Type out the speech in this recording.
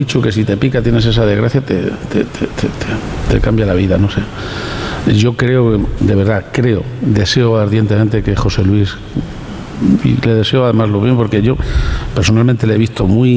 dicho que si te pica, tienes esa desgracia, te cambia la vida, no sé. Yo creo, de verdad, deseo ardientemente que José Luis, y le deseo además lo bien, porque yo personalmente le he visto muy